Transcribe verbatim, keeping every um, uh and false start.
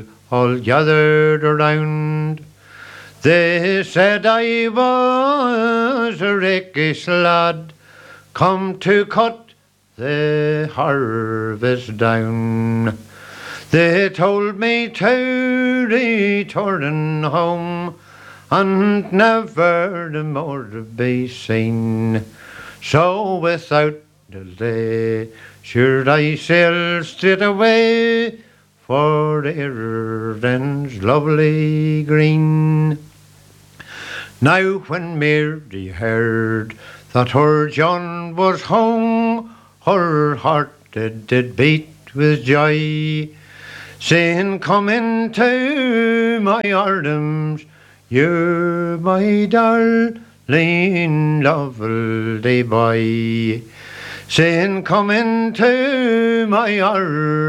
all gathered around. They said I was a rakish lad, come to cut the harvest down. They told me to return home and never more be seen. So without delay, sure I sailed straight away for Ireland's lovely green. Now when Mary heard that her John was home, her heart did, did beat with joy, saying, come into my arms, you're my darling lovely boy. Saying, come into my arms,